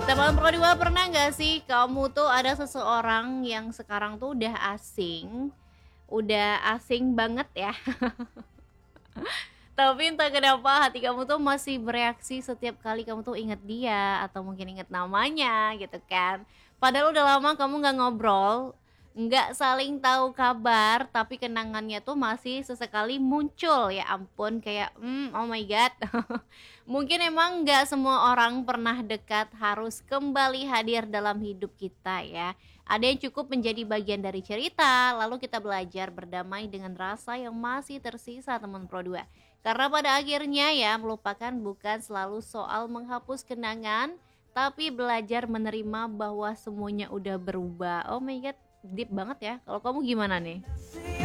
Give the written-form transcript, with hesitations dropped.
Teman Pro 2, pernah nggak sih kamu tuh ada seseorang yang sekarang tuh udah asing banget ya, tapi entah kenapa hati kamu tuh masih bereaksi setiap kali kamu tuh inget dia atau mungkin inget namanya gitu kan. Padahal udah lama kamu nggak ngobrol, nggak saling tahu kabar, tapi kenangannya tuh masih sesekali muncul. Ya ampun, kayak oh my god. Mungkin emang nggak semua orang pernah dekat harus kembali hadir dalam hidup kita ya. Ada yang cukup menjadi bagian dari cerita, lalu kita belajar berdamai dengan rasa yang masih tersisa teman Pro 2. Karena pada akhirnya ya, melupakan bukan selalu soal menghapus kenangan, tapi belajar menerima bahwa semuanya udah berubah. Oh my god, deep banget ya. Kalau kamu gimana nih?